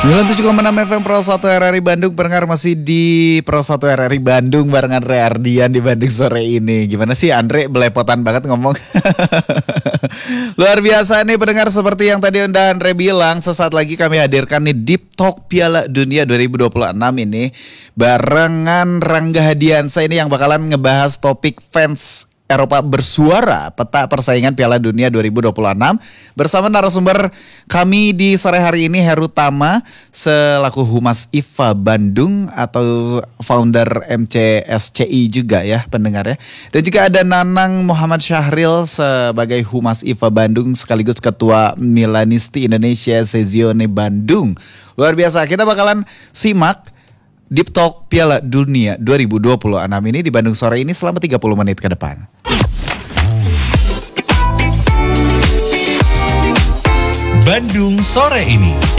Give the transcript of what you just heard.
97,6 FM Pro 1 RRI Bandung. Pendengar masih di Pro 1 RRI Bandung barengan Andre Ardian di Bandung sore ini. Gimana sih Andre, belepotan banget ngomong. Luar biasa nih pendengar, seperti yang tadi Andre bilang, sesaat lagi kami hadirkan nih Deep Talk Piala Dunia 2026 ini barengan Rangga Hadiansyah ini yang bakalan ngebahas topik fans Eropa bersuara, peta persaingan Piala Dunia 2026 bersama narasumber kami di sore hari ini, Heru Tama selaku Humas IFA Bandung atau founder MCSCI juga ya pendengar ya. Dan juga ada Nanang Muhammad Syahril sebagai Humas IFA Bandung sekaligus Ketua Milanisti Indonesia Sezione Bandung. Luar biasa, kita bakalan simak Deep Talk Piala Dunia 2026 ini di Bandung sore ini selama 30 menit ke depan. Bandung sore ini.